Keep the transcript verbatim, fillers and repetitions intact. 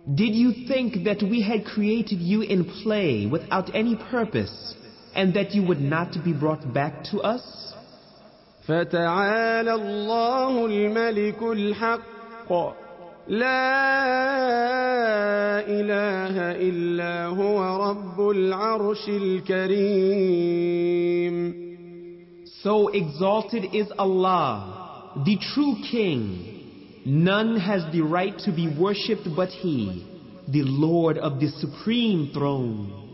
Did you think that we had created you in play without any purpose, and that you would not be brought back to us? فَتَعَالَى اللَّهُ الْمَلِكُ الْحَقُّ لَا إِلَهَ إِلَّا هُوَ رَبُّ الْعَرْشِ الْكَرِيمِ. So exalted is Allah, the true King. None has the right to be worshipped but He, the Lord of the Supreme Throne.